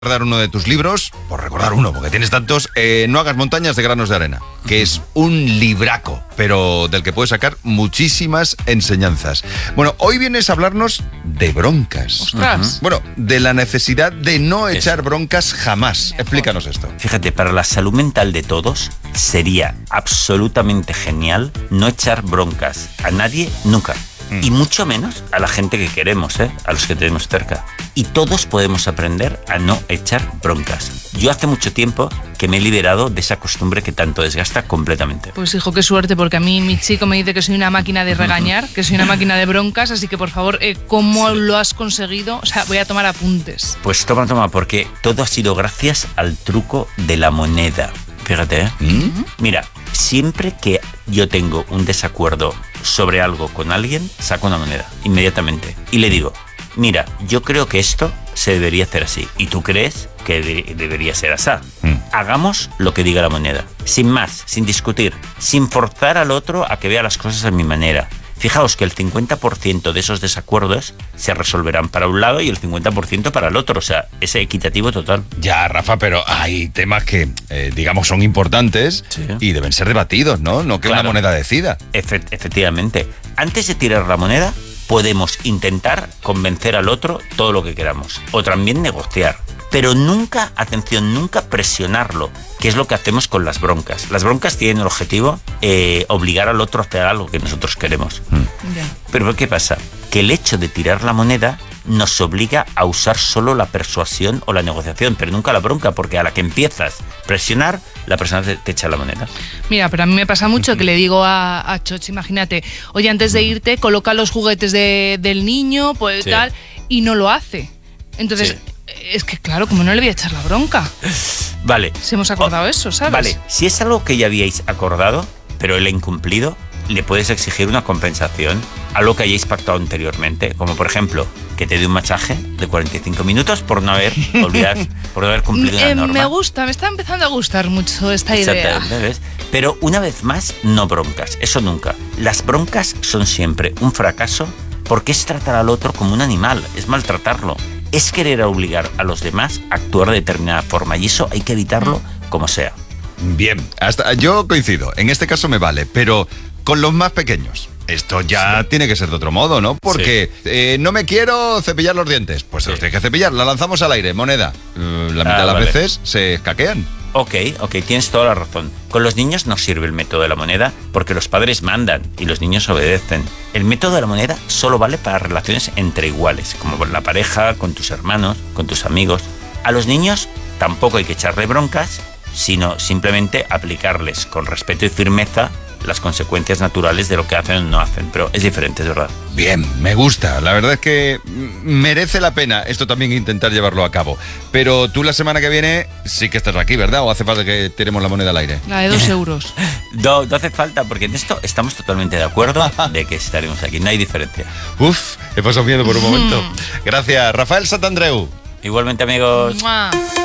Recordar uno de tus libros, por recordar uno, porque tienes tantos, No hagas montañas de granos de arena, que es un libraco, pero del que puedes sacar muchísimas enseñanzas. Bueno, hoy vienes a hablarnos de broncas. ¡Ostras! Bueno, de la necesidad de no echar broncas jamás. Explícanos esto. Fíjate, para la salud mental de todos sería absolutamente genial no echar broncas a nadie nunca. Y mucho menos a la gente que queremos, a los que tenemos cerca. Y todos podemos aprender a no echar broncas. Yo hace mucho tiempo que me he liberado de esa costumbre que tanto desgasta completamente. Pues hijo, qué suerte, porque a mí mi chico me dice que soy una máquina de regañar, que soy una máquina de broncas, así que por favor, ¿cómo lo has conseguido? O sea, voy a tomar apuntes. Pues toma, porque todo ha sido gracias al truco de la moneda. Fíjate, Mira, siempre que yo tengo un desacuerdo sobre algo con alguien, saco una moneda, inmediatamente. Y le digo, mira, yo creo que esto se debería hacer así. Y tú crees que debería ser así. Hagamos lo que diga la moneda. Sin más, sin discutir, sin forzar al otro a que vea las cosas a mi manera. Fijaos que el 50% de esos desacuerdos se resolverán para un lado y el 50% para el otro. O sea, es equitativo total. Ya, Rafa, pero hay temas que, digamos, son importantes y deben ser debatidos, ¿no? No que una moneda decida. Efectivamente. Antes de tirar la moneda, podemos intentar convencer al otro todo lo que queramos. O también negociar. Pero nunca, atención, nunca presionarlo, que es lo que hacemos con las broncas. Las broncas tienen el objetivo obligar al otro a hacer algo que nosotros queremos. Pero ¿qué pasa? Que el hecho de tirar la moneda nos obliga a usar solo la persuasión o la negociación, pero nunca la bronca, porque a la que empiezas a presionar, la persona te echa la moneda. Mira, pero a mí me pasa mucho que le digo a Choch, imagínate, oye, antes de irte, coloca los juguetes del niño, pues tal, y no lo hace. Entonces... Es que claro, como no le voy a echar la bronca. Vale. Si hemos acordado eso, ¿sabes? Vale, si es algo que ya habíais acordado, pero él ha incumplido, le puedes exigir una compensación, algo que hayáis pactado anteriormente, como por ejemplo, que te dé un masaje de 45 minutos por no haber cumplido una norma. Me está empezando a gustar mucho esta idea. ¿Ves? Pero una vez más, no broncas, eso nunca. Las broncas son siempre un fracaso porque es tratar al otro como un animal, es maltratarlo. Es querer obligar a los demás a actuar de determinada forma y eso hay que evitarlo como sea. Bien, yo coincido, en este caso me vale, pero con los más pequeños. Esto ya tiene que ser de otro modo, ¿no? Porque no me quiero cepillar los dientes. Pues se los tiene que cepillar, la lanzamos al aire, moneda. La mitad de las veces se escaquean. Ok, tienes toda la razón. Con los niños no sirve el método de la moneda porque los padres mandan y los niños obedecen. El método de la moneda solo vale para relaciones entre iguales, como con la pareja, con tus hermanos, con tus amigos. A los niños tampoco hay que echarle broncas, sino simplemente aplicarles con respeto y firmeza las consecuencias naturales de lo que hacen o no hacen. Pero es diferente, es verdad. Bien, me gusta. La verdad es que merece la pena esto también intentar llevarlo a cabo. Pero tú la semana que viene sí que estás aquí, ¿verdad? ¿O hace falta que tiremos la moneda al aire? La de 2 euros. No hace falta, porque en esto estamos totalmente de acuerdo de que estaremos aquí. No hay diferencia. Uf, he pasado miedo por un momento. Gracias, Rafael Santandreu. Igualmente, amigos. ¡Mua!